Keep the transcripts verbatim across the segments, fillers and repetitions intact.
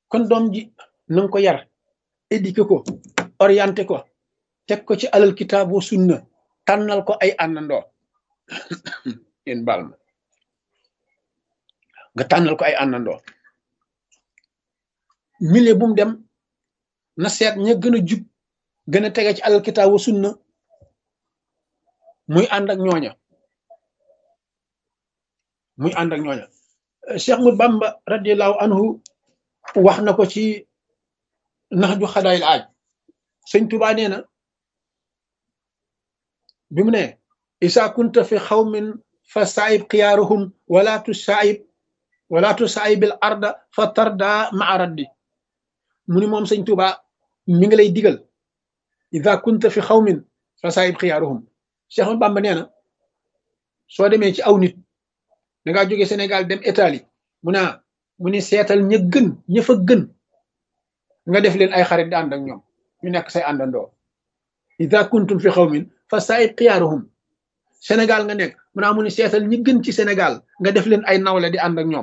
kon doom ji na nga ko yar éduqué ko orienté ko teg ko ci alal kitaab wa sunna tànnal ko ay àndandoo yéen baal ma nga tànnal ko ay àndandoo milieu bu mu dem na seet ña gën a jub gën a tege ci alal kitaab wa sunna muy ànd ak ñooña muy ànd ak ñooña Cheikh Ahmadou Bamba radiallahu anhu wax na ko ci nax ju xadaayil aaj sëñ Tuubaa nee na bi mu ne isa kunta fi xawmin fa saayib xiyaaruhum wala tu saayib wala tu saayibil arda fa tarda maa raddi mu ni moom sëñ Tuubaa mi ngi lay digal isa kunta fi xawmin fa saayib xiyaaruhum Cheikh Ahmadou Bamba nee na soo demee ci aw nit da ngaa jóge Sénégal dem Italie mu naa mu ni seetal ña gën ña fa gën nga def leen ay xarit di ànd ak ñoom ñu nekk say àndandoo ida kuntum fi xawmin fa saayib xiyaaruhum Sénégal nga nekk mu naa mu ni seetal ñi gën ci Sénégal nga def leen ay nawle di ànd ak ñoom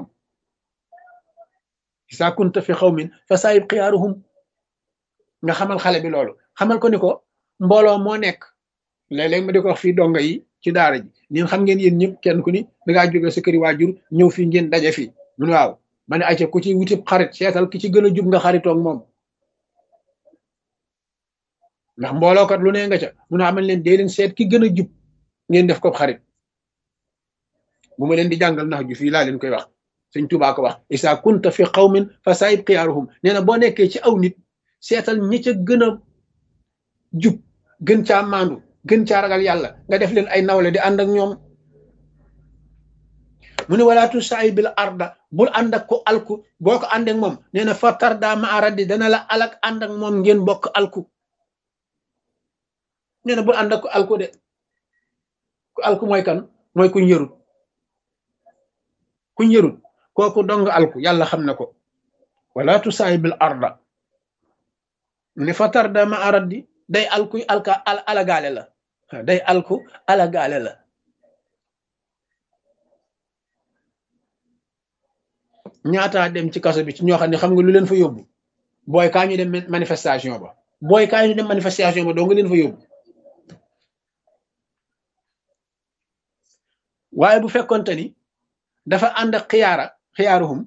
ida kunta fi xawmin fa saayib xiyaaruhum nga xamal xale bi loolu xamal ko ni ko mbooloo moo nekk léeg-léeg ma di ko wax fii donga yi ci daara ji ñun xam ngeen yéen ñëpp kenn ku ni da ngaa jóge sa këri waajur ñëw fii ngeen daje fii mun waaw ma ne ayca ku ci wutib xarit seetal ki ci gën a jub nga xaritoog moom ndax mboolookat lu ne nga ca mun a amal leen dee leen seet ki gën a jub ngeen def ko xarit bu ma leen di jàngal nax ju fii laa leen koy wax sëñ Tuubaa ko wax isa kunta fi qawmin fa saayib xiyaaruhum nee na boo nekkee ci aw nit seetal ñi ca gën a jub gën caa maandu gën caa ragal yàlla nga def leen ay nawle di ànd ak ñoom mu ne walaatu saay bil arda bul ànd ak ko alku boo ko ànd ak moom nee na fa tarda ma aradi dana la alak ànd ak moom ngeen bokk alku nee na bul ànd ak ko alku de ku alku mooy kan mooy kuñ yërut kuñ yërut kooku dong alku yàlla xam na ko walaatu saay bil arda mu ne fa tarda ma aradi day alku alka al alagaale la day alku alagaale la ñaataa dem ci kaso bi ci ñoo xam ne xam nga lu leen fa yóbbu booy kaa ñu dem manifestation ba booy kaa ñu dem manifestation ba doo nga leen fa yóbbu waaye bu fekkonte ni dafa ànd ak xiyaara xiyaaruhum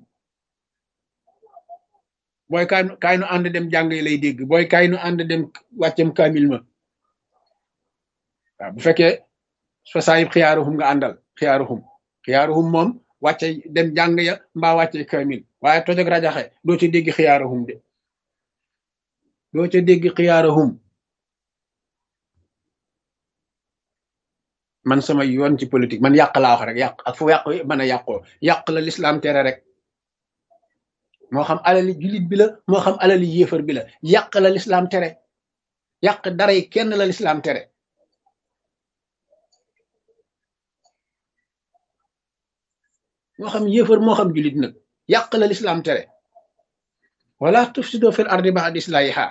booy kaay kaay nu ànd dem jàng lay dégg booy kaay nu ànd dem wàccem kaamil ma waaw bu fekkee fa saayib xiyaaruhum nga àndal xiyaaruhum xiyaaruhum moom wàcce dem jàng ya mbaa wàcce kaamil waaye toj ak rajaxe doo ca dégg xiyaaruhum de doo ca dégg xiyaaruhum man sama yoon ci politique man yàq laa wax rek yàq ak fu yàq mën a yàqoo yàq la lislaam tere rek moo xam alali jullit bi la moo xam alali yéefar bi la yàq la lislaam tere yàq dara yi kenn la lislaam tere moo xam yéefar moo xam jullit nag yàq la lislaam tere wala tufsido fil ardi ba'da islahiha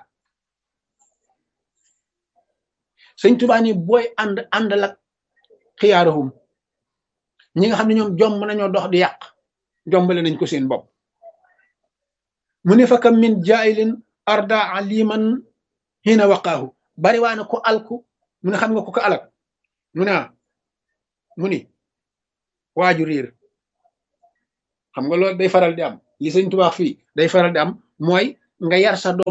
sëñ Tuubaa ni booy ànd àndal ak xiyaaruhum ñi nga xam ne ñoom jomb nañoo dox di yàq jombale nañ ko seen bopp mu ne fa kam min jaayilin arda aliman hina waqaahu bari waa na ko alku mu ne xam nga ko ko alak mu ne mu ni waaju riir xam nga loolu day faral di am li sëñ Tuubaa fii day faral di am mooy nga yar sa doom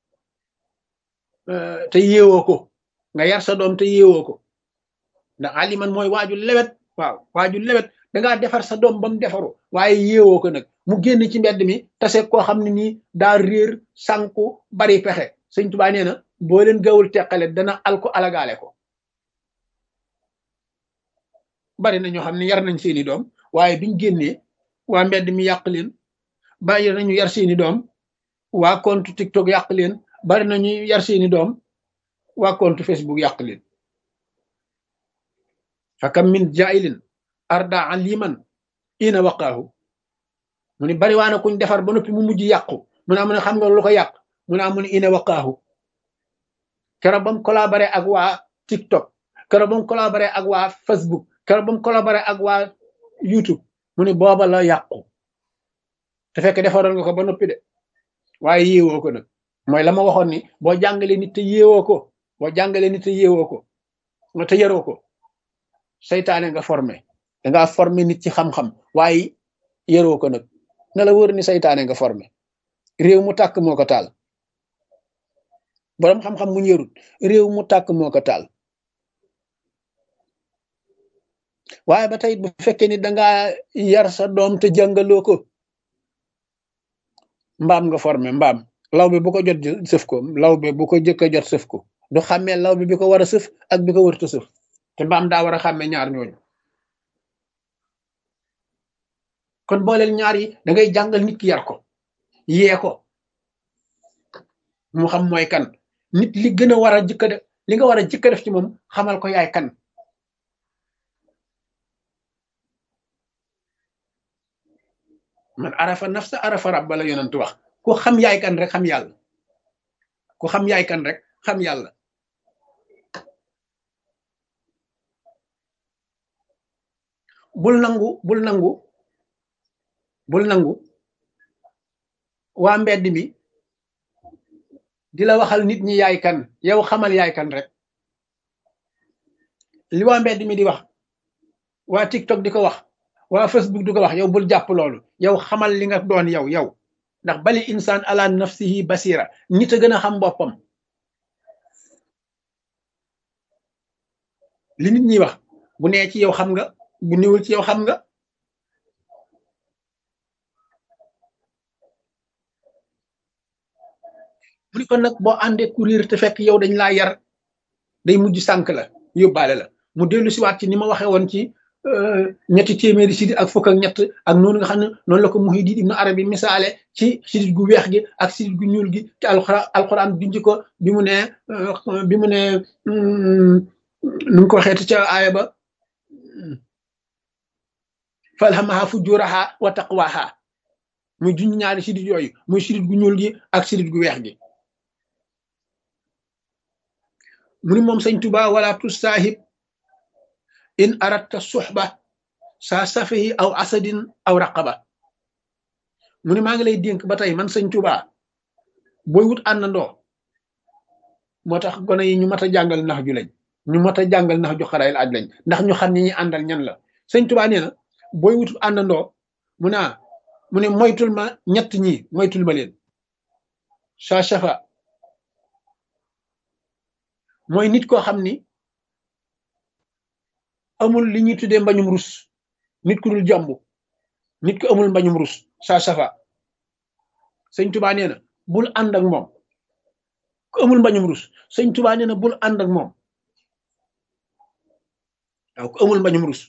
te yeewoo ko nga yar sa doom te yeewoo ko ndax aliman mooy waaju lewet waaw waaju lewet dangaa defar sa doom ba mu defaru waaye yeewoo ko nag mu génn ci mbedd mi tase koo xam ne nii daa réer sànku bari pexe sëñ Tuubaa nee na boo leen gawul teqale dana alko alagaale ko bari na ñoo xam ne yar nañ seeni doom waaye biñ génnee waa mbedd mi yàq leen bari nañu yar seeni doom waa compte TikTok yàq leen bari nañu yar seeni doom waa compte Facebook yàq leen fakam min jailin arda aliman ina waqaahu mu ni bari waana kuñ defar ba noppi mu mujj yàqu mu naa mu ne xam nga lu ko yàq mu naa mu ne ina waqaahu keroog ba mu collaboré ak waa TikTok keroog ba mu collaboré ak waa Facebook keroog ba mu collaboré ak waa YouTube mu ne booba la yàqu te fekk defaroon nga ko ba noppi de waaye yéewoo ko nag mooy la ma waxoon ni boo jàngalee nit te yéewoo ko boo jàngalee nit te yéewoo ko nga te yaroo ko seytaane nga formé dangaa formé nit ci xam-xam waaye yaroo ko nag na la wóor ni seytaane nga formé réew mu tàkk moo ko taal boroom xam-xam mu yarut réew mu tàkk moo ko taal waaye ba tey bu fekkee ni dangaa yar sa doom te jàngaloo ko mbaam nga formé mbaam law bi bu ko jot sëf ko law bi bu ko jëkk a jot sëf ko du xàmmee law bi bi ko war a sëf ak bi ko wërta sëf te mbaam daa war a xàmmee ñaar ñooñu kon booleel ñaar yi da ngay jàngal nit ki yar ko yee ko mu xam mooy kan nit li gën a war a jëkk a def li nga war a jëkk a def ci moom xamal ko yaay kan man arafa nafsa arafa rabba la yonent wax ku xam yaay kan rek xam yàlla ku xam yaay kan rek xam yàlla bul nangu bul nangu bul nangu waa mbedd mi di la waxal nit ñi yaay kan yow xamal yaay kan rek li waa mbedd mi di wax waa TikTok di ko wax waa Facebook di ko wax yow bul jàpp loolu yow xamal li nga doon yow yow ndax bali insaan ala nafsihi basira nit a gën a xam boppam li nit ñi wax bu nee ci yow xam nga bu néewul ci yow xam nga mu ni kon nag boo àndee courir te fekk yow dañ laa yar day mujj sànk la yóbbaale la mu dellu siwaat ci ni ma waxee woon ci ñetti téeméeri sidit ak fukk ak ñett ak noonu nga xam ne noonu la ko Muhyiddin Ibn Arabi misaale ci sidit gu weex gi ak sidit gu ñuul gi te alxuraan alxuraan junj ko bi mu ne bi mu ne nu mu ko waxeeti ca aaya ba falhamaha fujuraha wa taqwaha muy junj ñaari sidit yooyu muy sidit gu ñuul gi ak sidit gu weex gi mu ni moom sëñ Tuba wala tusaahib in aratta suxba saa safihi aw asadin aw raqaba mu ni maa ngi lay dénk ba tey man sëñ Tuba booy wut àndandoo moo tax gone yi ñu mat a jàngal nax ju lañ ñu mat a jàngal nax ju xarayil aj lañ ndax ñu xam ni ñi àndal ñan la sëñ Tuba nee na booy wut àndandoo mu ne mu ne moytul ma ñett ñi moytul ma leen saa safa mooy nit koo xam ni amul li ñuy tuddee mbañum rus nit ku dul jàmbu nit ku amul mbañum rus saa safa sëñ Tuba nee na bul ànd ak moom ku amul mbañum rus sëñ Tuba nee na bul ànd ak moom waaw ku amul mbañum rus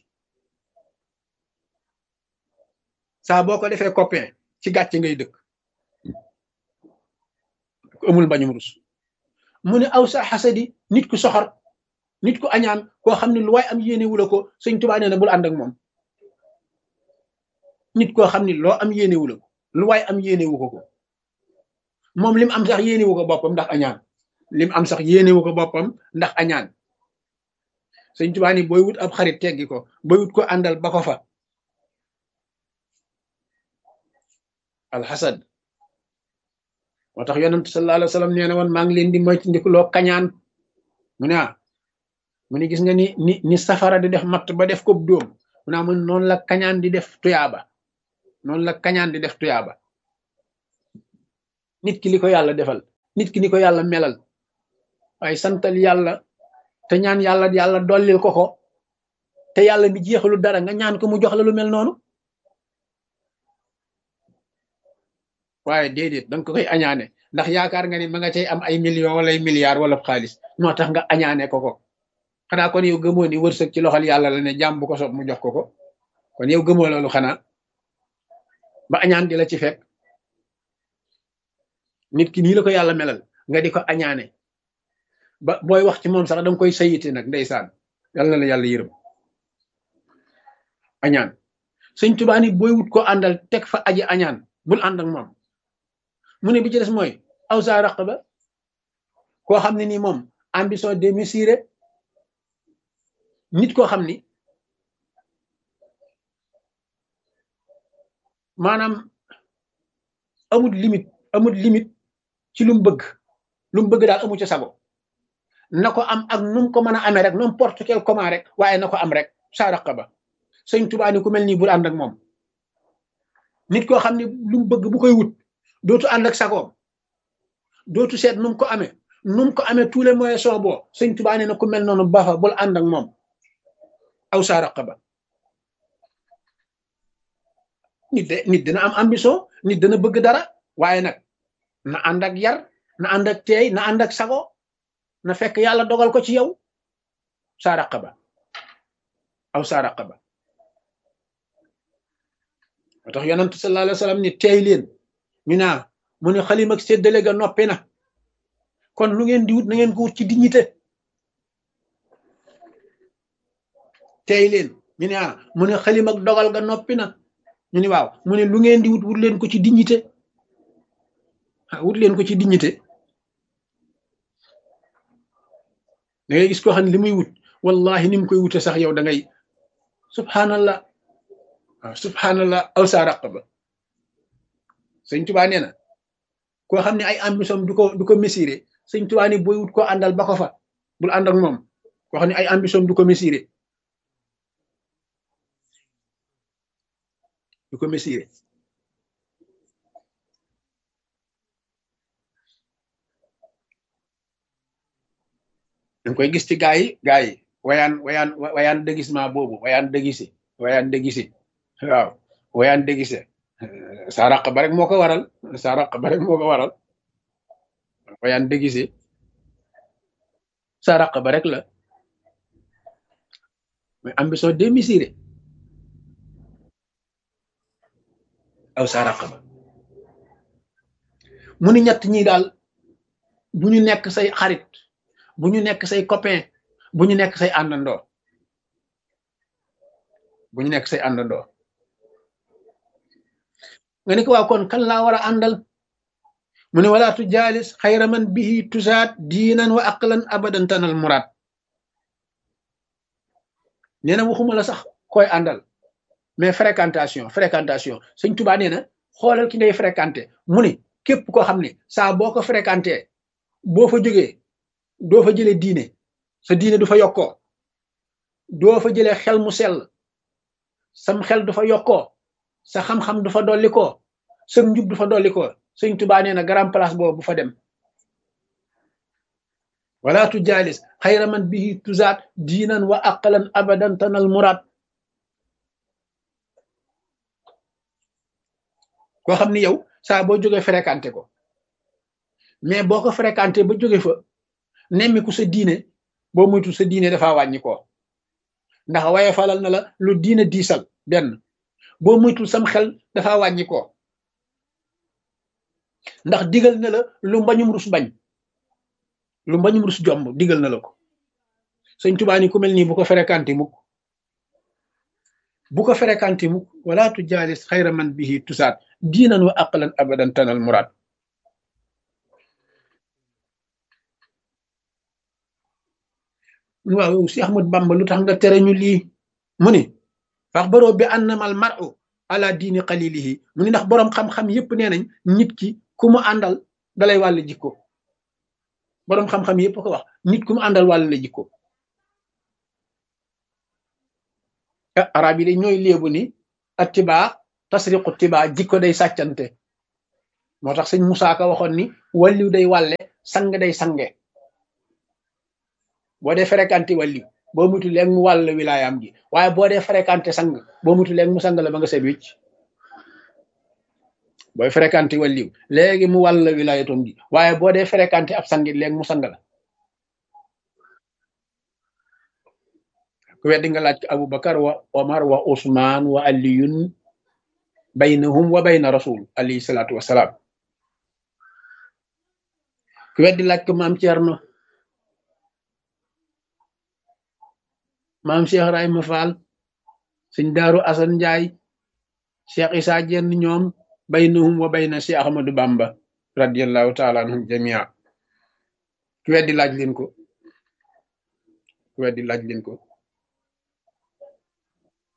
saa boo ko defee copain ci gàcce ngay dëkk ku amul mbañum rus mu ne aw sa xasadi nit ku soxor nit ku añaan koo xam ne lu waay am yéene wula ko sëñ Tuba nee na bul ànd ak moom nit koo xam ne loo am yéene wula ko lu waay am yéene wu ko ko moom lim am sax yéene wu ko boppam ndax añaan lim am sax yéene wu ko boppam ndax añaan sëñ Tuba ni booy wut ab xarit teggi ko booy wut ko àndal ba ko fa alxasad moo tax yonent sallallahu alayhi wa sallam nee na woon maa ngi leen di moytandikuloo kañaan mu ne ah mu ne gis nga ni ni ni safara di def matt ba def ko dóom mu ne mun noonu la kañaan di def tuyaaba noonu la kañaan di def tuyaaba nit ki li ko yàlla defal nit ki ni ko yàlla melal waaye santal yàlla te ñaan yàlla yàlla dollil ko ko te yàlla mi jeexalu dara nga ñaan ko mu jox la lu mel noonu waaye déedéet danga ko koy añaane ndax yaakaar nga ni ma nga cay am ay millions wala ay milliards wala xaalis moo tax nga añaane ko ko xanaa kon yow gëmoo ni wërsëg ci loxol yàlla la ne jàmm bu ko sob mu jox ko ko kon yow gëmoo loolu xanaa ba añaan di la ci fekk nit ki nii la ko yàlla melal nga di ko añaane ba booy wax ci moom sax danga koy sayite nag ndeysaan yàlla na la yàlla yërëm añaan sëñ Tuubaa ni booy wut ko àndal teg fa aji añaan bul ànd ak moom mu ne bi ci des mooy aw sa raqaba koo xam ne nii moom ambition démesurée nit koo xam ni maanaam amul limite amul limite ci lu mu bëgg lu mu bëgg daal amu ci sago na ko am ak nu mu ko mën a amee rek n'importe quel comment rek waaye na ko am rek saa raqaba sëñ Tuubaa ni ku mel nii bul ànd ak moom nit koo xam ne lu mu bëgg bu koy wut dootu ànd ak sagoom dootu seet nu mu ko amee nu mu ko amee tous les moyens sont bons sëñ Tuubaa nee na ku mel noonu baaxa bul ànd ak moom aw saa raqaba nit de nit dina am ambition nit dana bëgg dara waaye nag na ànd ak yar na ànd ak teey na ànd ak sago na fekk yàlla dogal ko ci yow saa raqaba aw saa raqaba moo tax yonent sallallahu alayhi wa sallam ni teey leen ñu naa mu ne xalim ak séddale ga noppi na kon lu ngeen di wut na ngeen ko wut ci dignité teey leen ñu ne ah mu ne xalim ak dogal ga noppi na ñu ni waaw mu ne lu ngeen di wut wut leen ko ci dignité wut leen ko ci dignité da ngay gis koo xam ne li muy wut wallahi ni mu koy wute sax yow da ngay subhanallah waaw subhanallah aw saa raqaba sëñ Tuubaa nee na koo xam ne ay ambition du ko du ko mesurer sëñ Tuubaa ni booy wut koo àndal ba ko fa bul ànd ak moom koo xam ne ay ambition du ko mesurer du ko mesurer danga koy gis ci gaa yi gaa yi wayaan wayaan wayaan déguisement boobu wayaan déguisé wayaan déguisé waaw wayaan déguisé saa raqaba rek moo ko waral saa raqaba rek moo ko waral wayaan déguisé saa raqaba rek la mais ambition démesurée aw saa raqaba mu ni ñett ñi daal bu ñu nekk say xarit bu ñu nekk say copain bu ñu nekk say àndandoo bu ñu nekk say àndandoo nga ne ko waa kon kan laa war a àndal mu ne wala tu jaalis xayra man bihi tusaat diinan wa aqlan abadan tanal muraad nee na waxuma la sax koy àndal mais fréquentation fréquentation sëñ Tuubaa nee na xoolal ki ngay fréquenté mu ne képp koo xam ne saa boo ko fréquenté boo fa jógee doo fa jëlee diine sa diine du fa yokkoo doo fa jëlee xel mu sell sam xel du fa yokkoo sa xam-xam du fa dollikoo sa njub du fa dollikoo sëñ Tuubaa nee na grand place boobu bu fa dem wala tu jaalis xayra man bihi tuzaat diinan wa aqlan abadan tanal muraad koo xam ni yow saa boo jógee fréquenté ko mais boo ko fréquenté ba jóge fa nemmiku sa diine boo muytu sa diine dafa wàññi ko ndax waaye falal na la lu diine diisal benn boo muytul sam xel dafa wàññi ko ndax digal na la lu mbañum rus bañ lu mbañum rus jomb digal na la ko sëñ Tuubaa ni ku mel nii bu ko fréquenté mukk bu ko fréquenté mukk wala tu jaalis xayra man bihi tusaat diinan wa aqlan abadan tanal muraad waaw Cheikh Ahmad Bamba lu tax nga tere ñu lii mu ni fax baroo bi annamal mar'u ala diini qalilihi mu ni ndax boroom xam-xam yépp nee nañ nit ki ku mu àndal dalay wàll jikko boroom xam-xam yépp ko wax nit ku mu àndal wàll la jikko ah arab yi de ñooy léebu ni attibaa tasriqu tibaa jikko day sàccante moo tax sëñ Musaa Ka waxoon ni wàlliw day wàlle sang day sange boo dee fréquenté wàlliw boo mutu léegi mu wàll wilaayam gi waaye boo dee fréquenté sang boo mutu léegi mu sang la ba nga set wicc booy fréquenté wàlliw léegi mu wàll wilaayatom gi waaye boo dee fréquenté ab sangit léegi mu sang la ku weddi nga laaj ko Abubakar wa Omar wa Usmaan wa Aliyun baynahum wa bayna rasul alayhi salaatu wasalaam ku weddi laaj ko maam Ceerno maam Cheikh Ibrahima Fall sëñ Daaru Asan Njaay Cheikh Isaa Jenn ñoom baynahum wa bayna Cheikh Ahmadu Bamba radiyallahu taala anhum jamia ku weddi laaj leen ko ku weddi laaj leen ko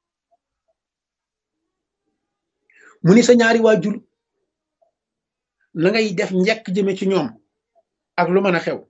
mu ni sa ñaari waajur na ngay def njekk jëme ci ñoom ak lu mën a xew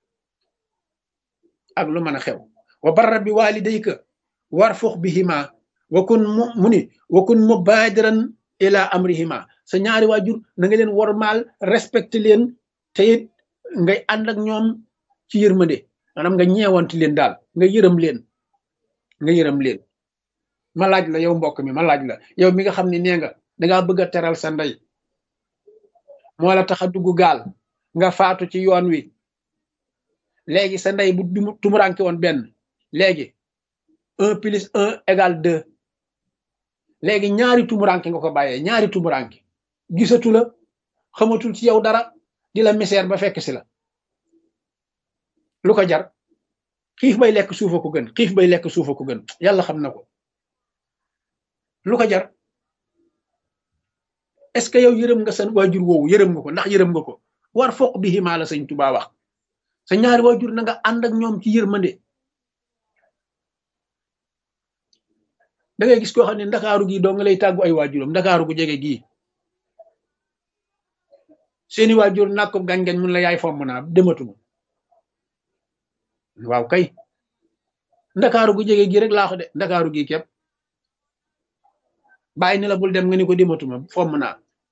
ak lu mën a xew wa barra bi walidayka warfux bihima wa kun mu mu ni wa kun mubadiran ila amrihima sa ñaari waajur na nga leen wormaal respecté leen te it ngay ànd ak ñoom ci yërmande maanaam nga ñeewanti leen daal nga yërëm leen nga yërëm leen ma laaj la yow mbokk mi ma laaj la yow mi nga xam ne nee nga dangaa bëgg a teral sa ndey moo la tax a dugg gaal nga faatu ci yoon wi léegi sa ndey bu tumuranke woon benn léegi un plus un égale deux léegi ñaari tumuranke nga ko bàyyee ñaari tumuranke gisatu la xamatul ci yow dara di la misère ba fekk si la lu ko jar xiif bay lekk suufa ko gën xiif bay lekk suufa ko gën yàlla xam na ko lu ko jar est-ce que yow yërëm nga seen waajur woowu yërëm nga ko ndax yërëm nga ko war foq bi ximaa la sëñ Tuubaa wax sa ñaari waajur na nga ànd ak ñoom ci yërmande da ngay gis koo xam ne ndakaaru gi doo nga lay tàggu ay waajuram ndakaaru gu jege gii seeni waajur nàkk ko gañ-gañ mun la yaay fomm naa dematuma waaw kay ndakaaru gu jege gii rek laa ko de ndakaaru gi képp bàyyi ni la bul dem nga ni ko dematuma fomm naa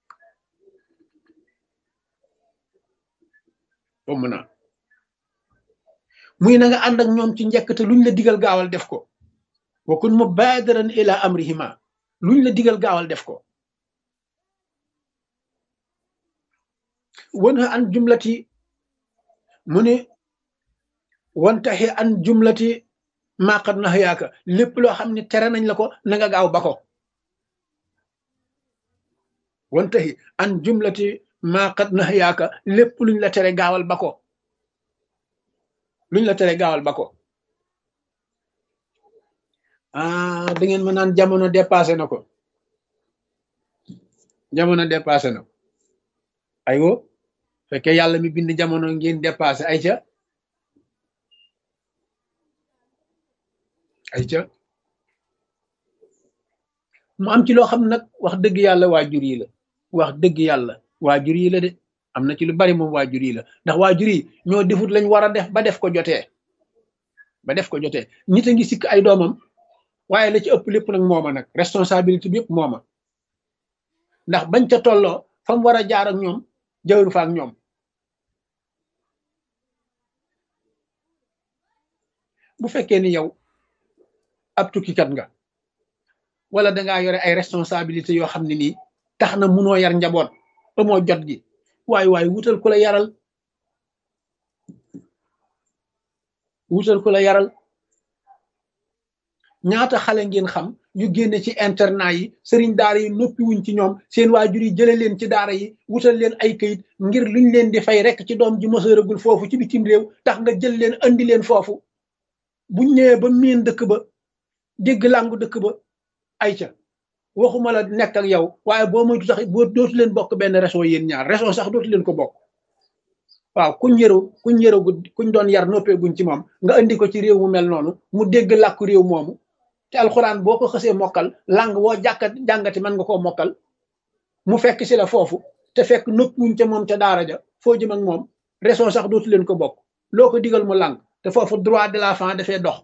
fomm naa muy na nga ànd ak ñoom ci njëkk te luñ la digal gaawal def ko wa kun mubadiran ila amrihima luñ la digal gaawal def ko wanha an jumlati mu ne wantaxi an jumlati maa qad nahayaaka lépp loo xam ne tere nañ la ko na nga gaaw ba ko wantaxi an jumlati maa qad nahayaaka lépp luñ la tere gaawal ba ko luñ la tere gaawal ba ko ah da ngeen ma naan jamono dépassé na ko jamono dépassé na ko aywo fekkee yàlla mi bind jamono ngeen dépassé ay ca ay ca mu am ci loo xam nag wax dëgg yàlla waajur yi la wax dëgg yàlla waajur yi la de am na ci lu bari moom waajur yi la ndax waajur yi ñoo defut lañ war a def ba def ko jotee ba def ko jotee nit a ngi sikk ay doomam waaye la ci ëpp lépp nag mooma nag responsabilité bi yëpp mooma ndax bañ ca tolloo fa mu war a jaar ak ñoom jawru fa ak ñoom bu fekkee ni yow ab tukkikat nga wala dangaa yore ay responsabilité yoo xam ne nii tax na munoo yar njaboot amoo jot gi waaye waaye wutal ku la yaral wutal ku la yaral ñaata xale ngeen xam yu génne ci internat yi sëriñ daara yi noppi wuñ ci ñoom seen waajur yi jële leen ci daara yi wutal leen ay kayit ngir luñ leen di fay rek ci doom ji mësëragul foofu ci bitim réew tax nga jël leen andi leen foofu buñ ñëwee ba miin dëkk ba dégg làngu dëkk ba ay ca waxuma la nekk ak yow waaye boo moytu sax boo dootu leen bokk benn réseau yéen ñaar réseau sax dootu leen ko bokk waaw kuñ yëru kuñ yëragu kuñ doon yar noppee guñ ci moom nga andi ko ci réew mu mel noonu mu dégg làkku réew moomu te alxuraan boo ko xësee mokkal langue woo jàkkat jàngati mën nga koo mokkal mu fekk si la foofu te fekk noppuñ ca moom ca daara ja foo jëm ak moom réseau sax dootu leen ko bokk loo ko digal mu làng te foofu droit de l'enfant dafay dox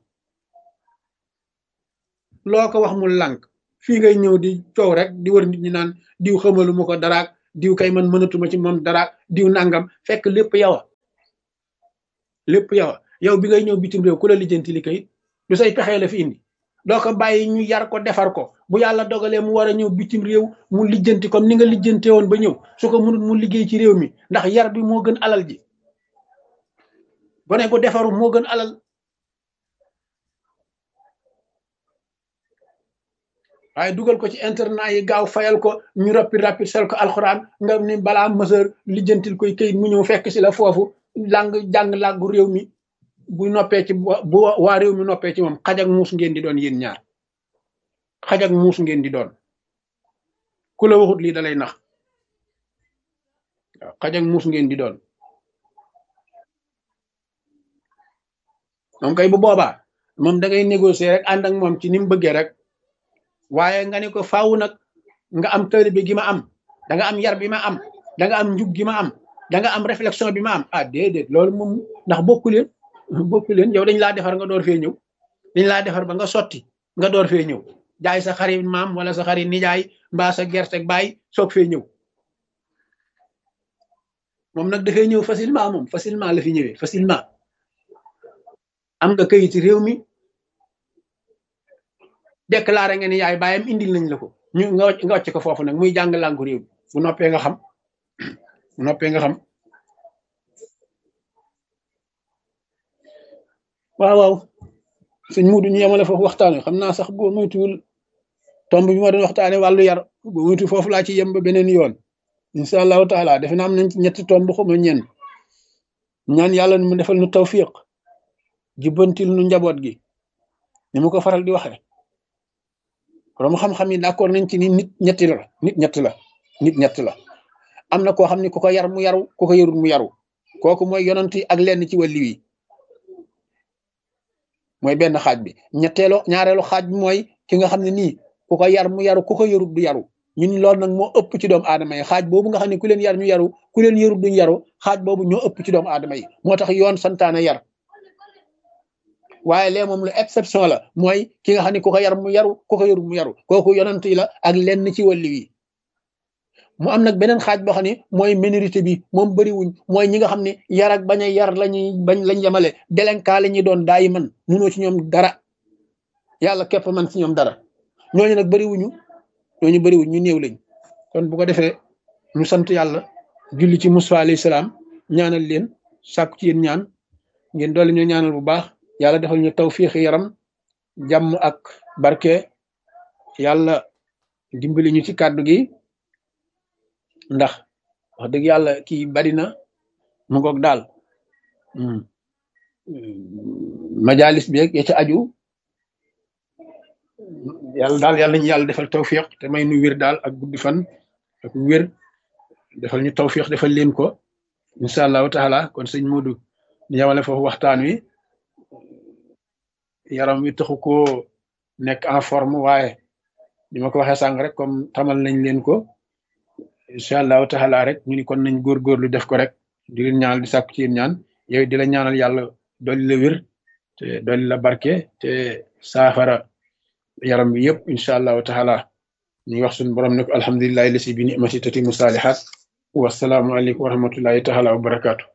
loo ko wax mu lànk fii ngay ñëw di coow rek di wër nit ñi naan diw xamalu ma ko daraak diw kay man mënatuma ci moom daraak diw nangam fekk lépp yow a lépp yow a yow bi ngay ñëw bitim réew ku la lijjanti li kayit du say pexee la fi indi doo ko bàyyi ñu yar ko defar ko bu yàlla dogalee mu war a ñëw bitim réew mu lijjanti comme ni nga lijjante woon ba ñëw su ko mënut mu liggéey ci réew mi ndax yar bi moo gën alal ji gone gu defaru moo gën alal waaye dugal ko ci internat yi gaaw fayal ko ñu rappi rappi sel ko alxuraan nga ni balaa mësër lijjantil koy këyit mu ñëw fekk si la foofu lang jàng làggu réew mi bu noppee ci bu waa réew mi noppee ci moom xaj ak muus ngeen di doon yéen ñaar xaj ak muus ngeen di doon ku la waxut lii dalay nax waaw xaj ak muus ngeen di doon moom kay bu boobaa moom da ngay négocier rek ànd ak moom ci ni mu bëggee rek waaye nga ne ko faaw nag nga am taalibe gi ma am da nga am yar bi ma am da nga am njub gi ma am da nga am réflexion bi ma am ah déedéet loolu moom ndax bokku leen bokku leen yow dañ laa defar nga door fee ñëw dañ laa defar ba nga sotti nga door fee ñëw jaay sa xari maam wala sa xari nijaay mbaa sa gerte baay soog fee ñëw moom nag dafay ñëw facilement moom facilement la fi ñëwee facilement am nga kayit réew mi déclaré nga ni yaay baayam indil nañ la ko ñu nga nga wàcc ko foofu nag muy jàng làngu réew mi bu noppee nga xam bu noppee nga xam waaw waaw sëñ Mudu ñu yemale foofu waxtaan wi xam naa sax boo moytuwul tomb bi ma doon waxtaane wàllu yar boo moytu foofu laa ci yem ba beneen yoon incha allahu taala defe naa am nañ ci ñetti tomb xuma ñenn ñaan yàlla mu defal nu tawfiq jubbantil nu njaboot gi ni mu ko faral di waxe borom xam-xam yi d'accord nañ ci ni nit ñetti la nit ñett la nit ñett la am na koo xam ne ku ko yar mu yaru ku ko yarul mu yaru kooku mooy yonent yi ak lenn ci wàllu yi mooy benn xaaj bi ñetteelu ñaareelu xaaj bi mooy ki nga xam ne nii ku ko yar mu yaru ku ko yarul du yaru ñun loolu nag moo ëpp ci doomu aadama yi xaaj boobu nga xam ne ku leen yar ñu yaru ku leen yarul duñ yaru xaaj boobu ñoo ëpp ci doomu aadama yi moo tax yoon santaane yar waaye lee moom lu exception la mooy ki nga xam ne ku ko yar mu yaru ku ko yarul mu yaru kooku yonent yi la ak lenn ci wàllu yi mu am nag beneen xaaj boo xam ne mooy minorité bi moom bëriwuñ mooy ñi nga xam ne yar ak bañ a yar lañuy bañ lañ yemale délinquant la ñuy doon daayi man munoo ci ñoom dara yàlla képp man ci ñoom dara ñooñu nag bëriwuñu ñooñu bëriwuñ ñu néew lañ kon bu ko defee ñu sant yàlla julli ci Musaa alayhi salaam ñaanal leen sàkku ci yéen ñaan ngeen doole ñu ñaanal bu baax yàlla defal ñu tawfiix yaram jàmm ak barke yàlla dimbali ñu ci kàddu gi ndax wax dëgg yàlla kii bari na mu ngoog daal majalis bi ya ca aju yàlla daal yàlla ñu yàlla defal tawfiq te may nu wér daal ak guddi fan ak wér defal ñu tawfiq defal leen ko incha allahu taala kon sëñ Modou ñu yamale foofu waxtaan wi yaram wi taxu koo nekk en forme waaye ni ma ko waxee sànq rek comme tamal nañ leen ko incha allahu taala rek ñu ni kon nañ góorgóorlu def ko rek di leen ñaanal di sàkku ci yéen ñaan yow di la ñaanal yàlla dolli la wér te dolli la barke te saafara yaram bi yëpp incha allahu taala ñu wax suñu borom ne ko alhamdulilahi lasi bi nimati tatimu saalihat wasalaamu aleykum wa rahmatullahi taala wa barakaatu